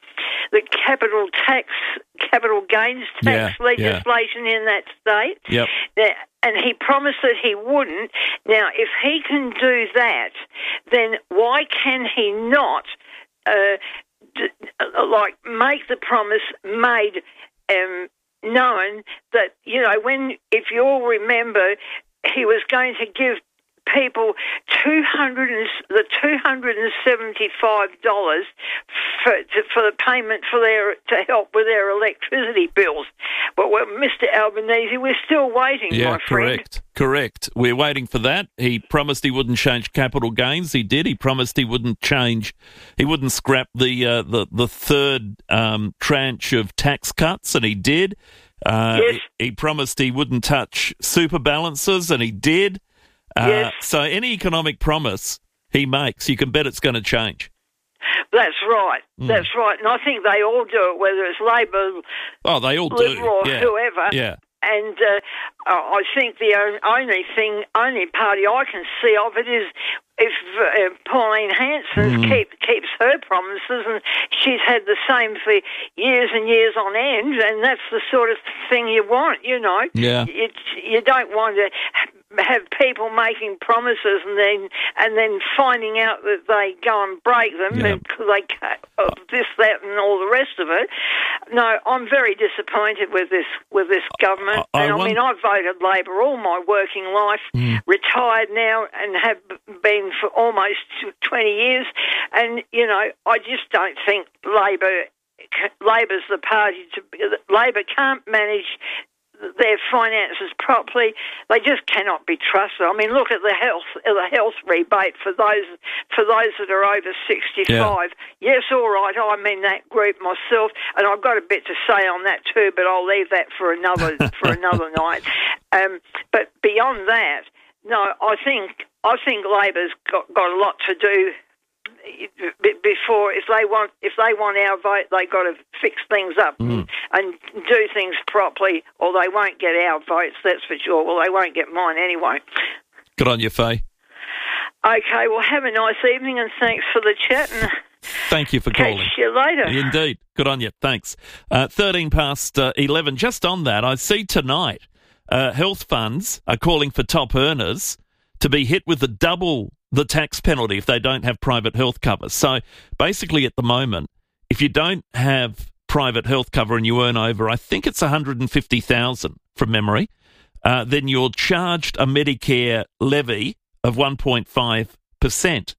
the capital tax, capital gains tax Yeah, legislation in that state. Yep. Now, and he promised that he wouldn't. Now, if he can do that, then why can he not, uh, d- like, make the promise made, um, knowing that, you know, when, if you all remember, he was going to give people two hundred and, the two hundred and seventy-five dollars for to, for the payment for their to help with their electricity bills. But well, Mister Albanese, we're still waiting, Yeah, my friend. correct. Correct. We're waiting for that. He promised he wouldn't change capital gains. He did. He promised he wouldn't change. He wouldn't scrap the uh, the the third um, tranche of tax cuts, and he did. Uh, Yes. he, he promised he wouldn't touch super balances, and he did. Uh, Yes. So any economic promise he makes, you can bet it's going to change. That's right. Mm. That's right. And I think they all do it, whether it's Labor, Oh, they all do. Liberal, or Yeah. whoever. Yeah. And uh, I think the on- only thing, only party I can see of it is if uh, Pauline Hanson Mm. keep, keeps her promises, and she's had the same for years and years on end, and that's the sort of thing you want, you know. Yeah. You, you don't want to have people making promises and then and then finding out that they go and break them, Yeah. and they cut of this, that, and all the rest of it. No, I'm very disappointed with this with this government. I- I and I want- mean, I've voted Labor all my working life, Mm. retired now, and have been for almost twenty years. And you know, I just don't think Labor Labor's the party to. Labor can't manage their finances properly. They just cannot be trusted. I mean, look at the health the health rebate for those for those that are over sixty-five. Yes, all right, I'm in that group myself, and I've got a bit to say on that too, but I'll leave that for another for another night. Um, but beyond that, no, I think I think Labor's got, got a lot to do before. If they want if they want our vote, they got to fix things up Mm. and do things properly, or they won't get our votes, that's for sure. Well, they won't get mine anyway. Good on you, Faye. Okay, well, have a nice evening, and thanks for the chat, and Thank you for catch calling. you later. Indeed. Good on you. Thanks. Uh, thirteen past uh, eleven. Just on that, I see tonight uh, health funds are calling for top earners to be hit with the double the tax penalty if they don't have private health cover. So basically at the moment, if you don't have private health cover and you earn over, I think it's one hundred fifty thousand dollars from memory, uh, then you're charged a Medicare levy of one point five percent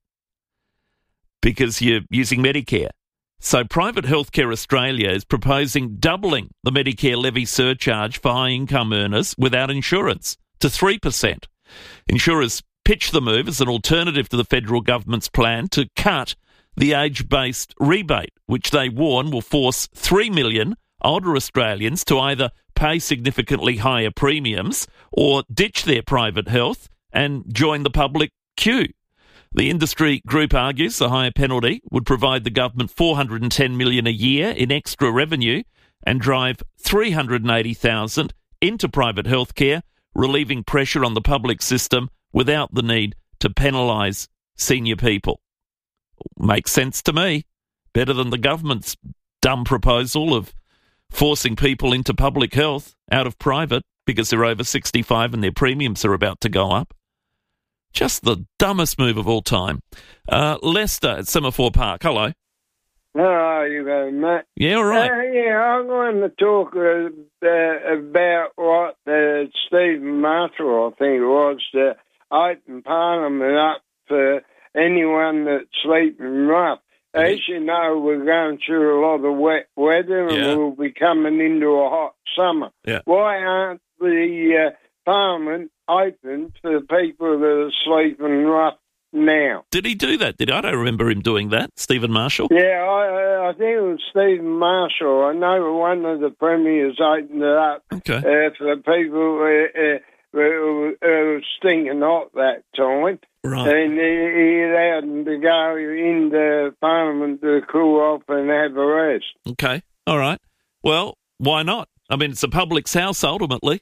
because you're using Medicare. So Private Healthcare Australia is proposing doubling the Medicare levy surcharge for high-income earners without insurance to three percent. Insurers pitch the move as an alternative to the federal government's plan to cut the age-based rebate, which they warn will force three million older Australians to either pay significantly higher premiums or ditch their private health and join the public queue. The industry group argues the higher penalty would provide the government four hundred ten million dollars a year in extra revenue and drive three hundred eighty thousand dollars into private healthcare, relieving pressure on the public system without the need to penalise senior people. Makes sense to me. Better than the government's dumb proposal of forcing people into public health out of private because they're over sixty-five and their premiums are about to go up. Just the dumbest move of all time. Uh, Lester at Semaphore Park. Hello. How are you, uh, Matt? Yeah, all right. Uh, yeah, I'm going to talk uh, uh, about what uh, Stephen Marshall, I think it was, uh, opened Parliament up for anyone that's sleeping rough. As you know, we're going through a lot of wet weather and Yeah. we'll be coming into a hot summer. Yeah. Why aren't the uh, Parliament open for people that are sleeping rough now? Did he do that? Did I don't remember him doing that, Stephen Marshall? Yeah, I, I think it was Stephen Marshall. I know one of the premiers opened it up Okay. uh, for the people uh, uh, who were stinking hot that time. Right. And he, he allowed them to go into Parliament to cool off and have a rest. Okay. All right. Well, why not? I mean, it's a public's house ultimately.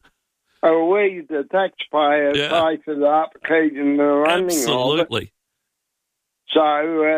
Oh, we, the taxpayers, Yeah. pay for the upkeep and the running of it. Absolutely. So uh,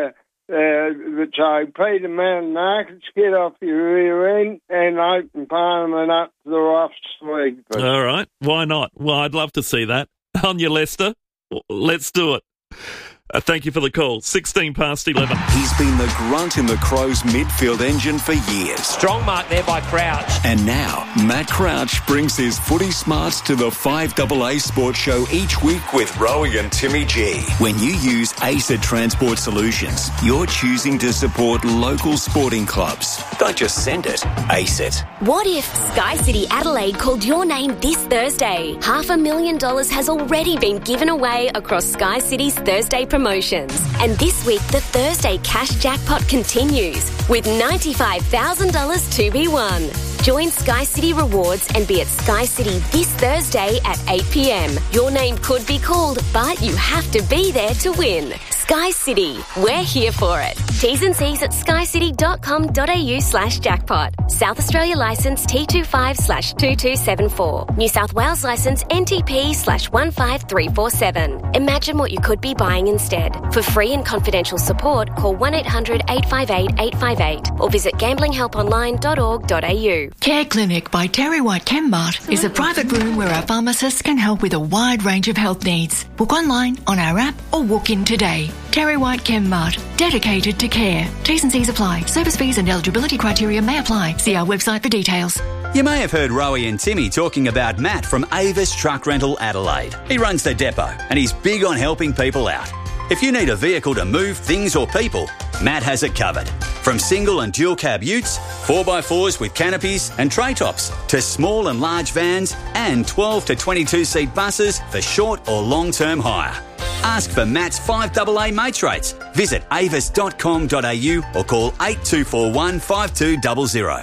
uh, which I pay the man market to get off your rear end and open Parliament up to the rough sleepers. All right, why not? Well, I'd love to see that. On you, Lester. Let's do it. Uh, thank you for the call. sixteen past eleven. He's been the grunt in the Crows midfield engine for years. Strong mark there by Crouch. And now, Matt Crouch brings his footy smarts to the five double A Sports Show each week with Rowie and Timmy G. When you use ACET Transport Solutions, you're choosing to support local sporting clubs. Don't just send it, ACET. What if Sky City Adelaide called your name this Thursday? Half a million dollars has already been given away across Sky City's Thursday promotions. And this week, the Thursday cash jackpot continues with ninety-five thousand dollars to be won. Join Sky City Rewards and be at Sky City this Thursday at eight p.m. Your name could be called, but you have to be there to win. Sky City, we're here for it. T's and C's at skycity.com.au slash jackpot. South Australia licence T twenty-five slash two two seven four. New South Wales licence N T P slash one five three four seven. Imagine what you could be buying instead. For free and confidential support, call one eight hundred eight five eight eight five eight or visit gambling help online dot org dot a u. Care Clinic by Terry White Chemmart is a private room where our pharmacists can help with a wide range of health needs. Book online, on our app or walk in today. Terry White Chemmart, dedicated to care. T's and C's apply. Service fees and eligibility criteria may apply. See our website for details. You may have heard Rowie and Timmy talking about Matt from Avis Truck Rental Adelaide. He runs the depot and he's big on helping people out. If you need a vehicle to move things or people, Matt has it covered. From single and dual cab utes, four by fours with canopies and tray tops, to small and large vans and twelve to twenty-two seat buses for short or long-term hire. Ask for Matt's five double A mates rates. Visit avis dot com dot a u or call eight two four one five two zero zero.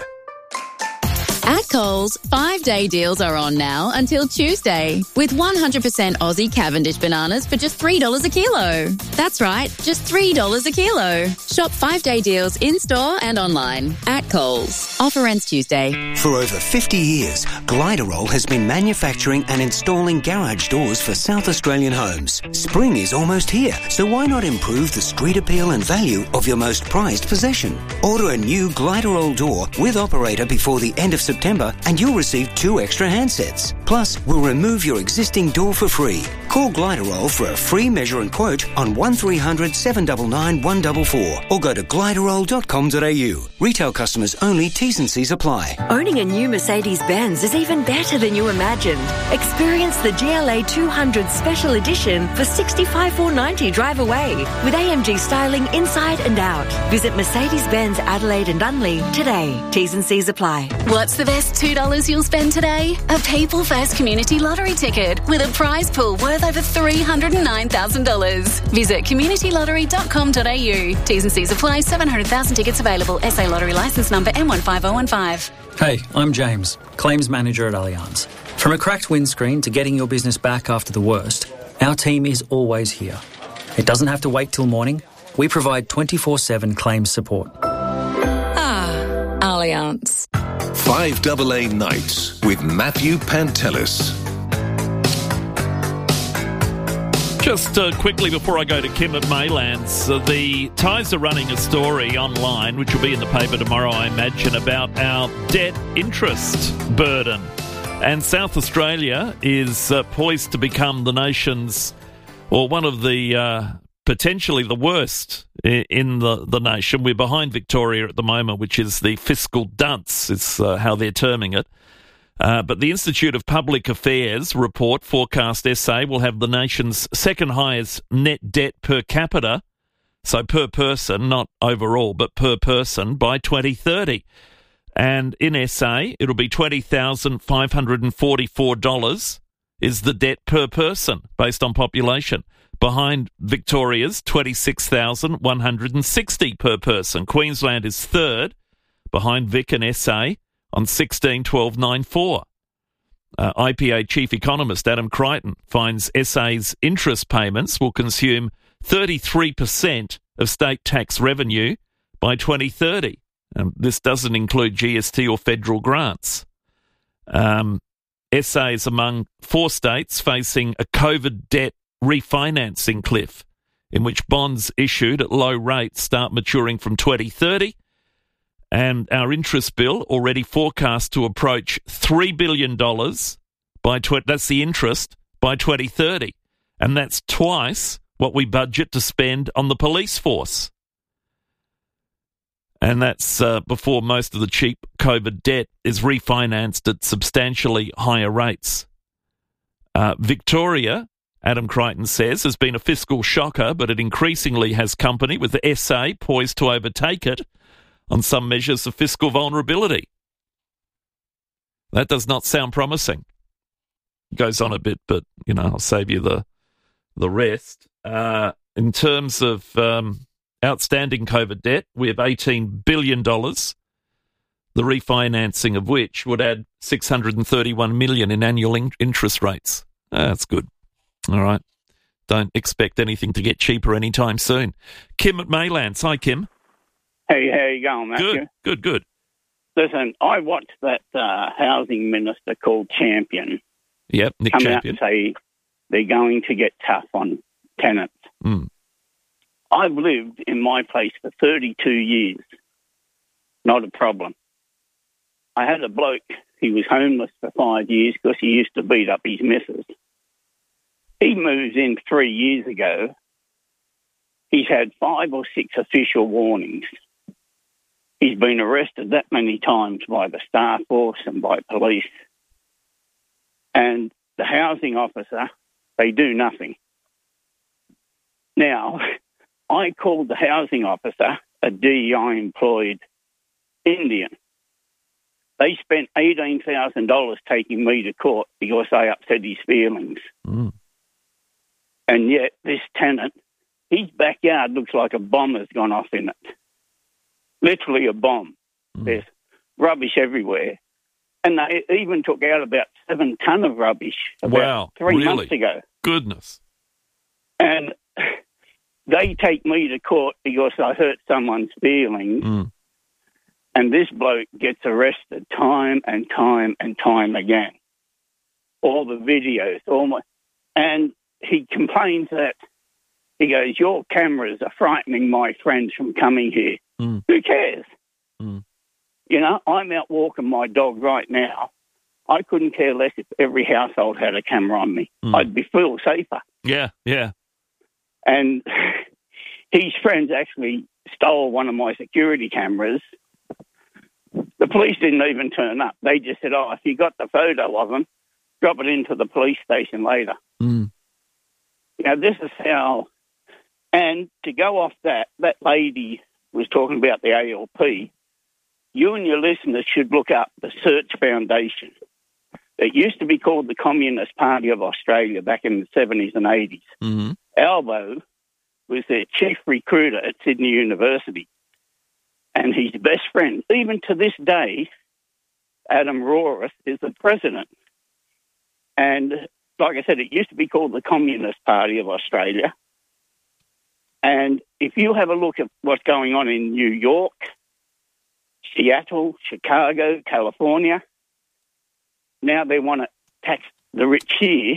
At Coles, five-day deals are on now until Tuesday, with one hundred percent Aussie Cavendish bananas for just three dollars a kilo. That's right, just three dollars a kilo. Shop five-day deals in-store and online at Coles. Offer ends Tuesday. For over fifty years, Gliderol has been manufacturing and installing garage doors for South Australian homes. Spring is almost here, so why not improve the street appeal and value of your most prized possession? Order a new Gliderol door with operator before the end of September and you'll receive two extra handsets. Plus, we'll remove your existing door for free. Call Gliderol for a free measure and quote on one three hundred seven nine nine one four four or go to gliderol dot com dot a u. Retail customers only. T's and C's apply. Owning a new Mercedes-Benz is even better than you imagined. Experience the G L A two hundred Special Edition for sixty-five thousand four hundred ninety dollars drive away with A M G styling inside and out. Visit Mercedes-Benz Adelaide and Unley today. T's and C's apply. What's the best two dollars you'll spend today? A People First Community Lottery ticket with a prize pool worth over three hundred nine thousand dollars. Visit community lottery dot com dot a u. T's and C's apply. seven hundred thousand tickets available. S A Lottery licence number M one five zero one five. Hey, I'm James, Claims Manager at Allianz. From a cracked windscreen to getting your business back after the worst, our team is always here. It doesn't have to wait till morning. We provide twenty-four seven claims support. Ah, Allianz. five double A Nights with Matthew Pantelis. Just uh, quickly before I go to Kim at Maylands, uh, the Times are running a story online, which will be in the paper tomorrow, I imagine, about our debt interest burden. And South Australia is uh, poised to become the nation's, or one of the, uh, potentially the worst in the, the nation. We're behind Victoria at the moment, which is the fiscal dunce, is uh, how they're terming it. Uh, but the Institute of Public Affairs report forecast S A will have the nation's second highest net debt per capita, so per person, not overall, but per person, by twenty thirty. And in S A, it'll be twenty thousand five hundred forty-four dollars is the debt per person based on population. Behind Victoria's twenty-six thousand one hundred sixty per person. Queensland is third, behind Vic and S A on sixteen twelve ninety-four. Uh, I P A chief economist Adam Crichton finds S A's interest payments will consume thirty-three percent of state tax revenue by twenty thirty. Um, this doesn't include G S T or federal grants. Um, S A is among four states facing a COVID debt refinancing cliff. in which bonds issued at low rates start maturing from twenty thirty, and our interest bill already forecast to approach three billion dollars by tw- that's the interest by twenty thirty, and that's twice what we budget to spend on the police force. And that's uh, before most of the cheap COVID debt is refinanced at substantially higher rates. Uh, Victoria, Adam Crichton says, has been a fiscal shocker, but it increasingly has company, with the S A poised to overtake it on some measures of fiscal vulnerability. That does not sound promising. Goes on a bit, but, you know, I'll save you the the rest. Uh, in terms of um, outstanding COVID debt, we have eighteen billion dollars, the refinancing of which would add six hundred thirty-one million dollars in annual in- interest rates. Ah, that's good. All right. Don't expect anything to get cheaper anytime soon. Kim at Maylands. Hi, Kim. Hey, how you going, Matthew? Good, good, good. Listen, I watched that uh, housing minister called Champion. Yep, Nick come Champion. out and say they're going to get tough on tenants. Mm. I've lived in my place for thirty-two years. Not a problem. I had a bloke, he was homeless for five years because he used to beat up his missus. He moves in three years ago. He's had five or six official warnings. He's been arrested that many times by the staff force and by police. And the housing officer, they do nothing. Now, I called the housing officer a D E I employed Indian. They spent eighteen thousand dollars taking me to court because they upset his feelings. Mm. And yet this tenant, his backyard looks like a bomb has gone off in it. Literally a bomb. Mm. There's rubbish everywhere. And they even took out about seven ton of rubbish about wow, three really? months ago. Goodness. And they take me to court because I hurt someone's feelings. Mm. And this bloke gets arrested time and time and time again. All the videos, all my... And he complains that, he goes, your cameras are frightening my friends from coming here. Mm. Who cares? Mm. You know, I'm out walking my dog right now. I couldn't care less if every household had a camera on me. Mm. I'd be feel safer. Yeah, yeah. And his friends actually stole one of my security cameras. The police didn't even turn up. They just said, oh, if you got the photo of them, drop it into the police station later. Mm. You know, this is how... And to go off that, that lady was talking about the A L P. You and your listeners should look up the Search Foundation. It used to be called the Communist Party of Australia back in the seventies and eighties. Mm-hmm. Albo was their chief recruiter at Sydney University. And his best friend, even to this day, Adam Rorath, is the president. And like I said, it used to be called the Communist Party of Australia. And if you have a look at what's going on in New York, Seattle, Chicago, California, now they want to tax the rich here.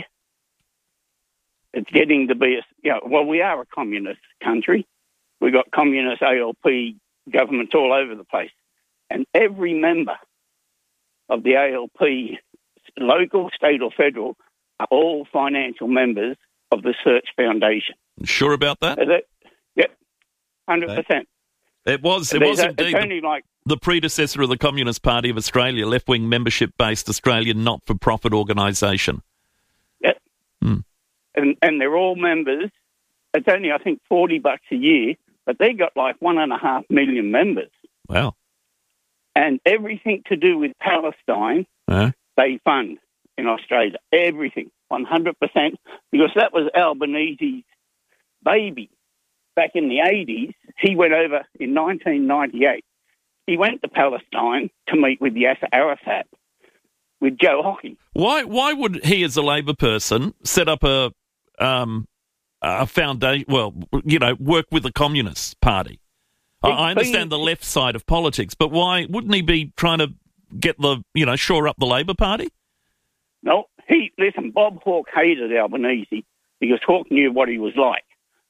It's getting to be, a, you know, well, we are a communist country. We've got communist A L P governments all over the place. And every member of the A L P, local, state or federal, are all financial members of the Search Foundation. Sure about that? Is it? Yep, one hundred percent. It was, it There's was a, indeed it's only the, like, the predecessor of the Communist Party of Australia, left-wing membership-based Australian not-for-profit organisation. Yep. Hmm. And, and they're all members. It's only, I think, forty bucks a year, but they got like one and a half million members. Wow. And everything to do with Palestine, uh. they fund in Australia. Everything, one hundred percent, because that was Albanese's baby. Back in the eighties, he went over in nineteen ninety-eight. He went to Palestine to meet with Yasser Arafat, with Joe Hockey. Why? Why would he, as a Labor person, set up a um, a foundation? Well, you know, work with the Communist Party. I, I understand the left side of politics, but why wouldn't he be trying to get the, you know, shore up the Labor Party? No, he listen. Bob Hawke hated Albanese because Hawke knew what he was like.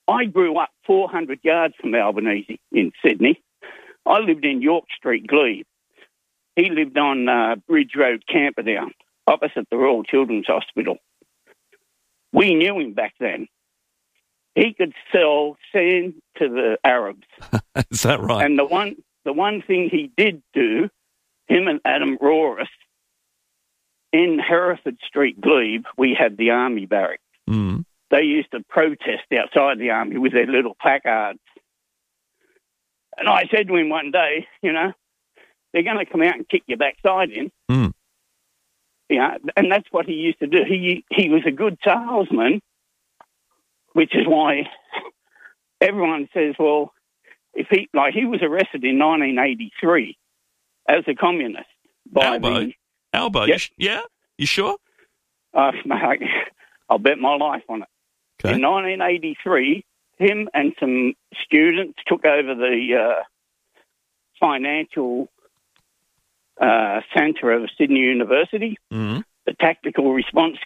I grew up four hundred yards from Albanese in Sydney. I lived in York Street, Glebe. He lived on uh, Bridge Road, Camperdown, opposite the Royal Children's Hospital. We knew him back then. He could sell sand to the Arabs. Is that right? And the one the one thing he did do, him and Adam Roras, in Hereford Street, Glebe, we had the army barracks. Mm. They used to protest outside the army with their little placards. And I said to him one day, you know, they're going to come out and kick your backside in. Mm. Yeah, and that's what he used to do. He he was a good salesman, which is why everyone says, well, if he like he was arrested in nineteen eighty-three as a communist by Albo, the Albo, Yep. you sh- yeah, you sure? Uh, mate, I'll bet my life on it. Okay. In nineteen eighty-three, him and some students took over the uh, financial uh, centre of Sydney University, Mm. the Tactical Response